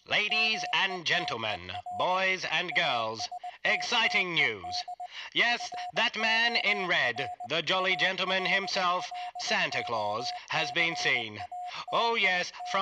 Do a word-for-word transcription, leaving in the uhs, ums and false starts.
Ladies and gentlemen, boys and girls, exciting news. Yes, that man in red, the jolly gentleman himself, Santa Claus, has been seen. Oh yes, from